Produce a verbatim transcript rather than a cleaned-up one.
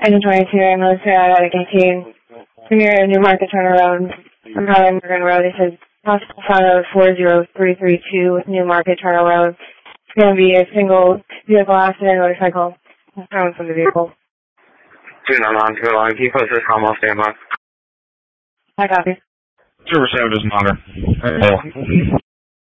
Engine twenty-two, ambulance at Attic eighteen. Premier New Market Turnaround. I'm calling Morgan Road. This is possible photo four zero three three two New Market Turnaround. It's going to be a single vehicle accident, motorcycle thrown from the vehicle. two nine nine two line, can you post this call on standby? I copy. Silver seven doesn't matter.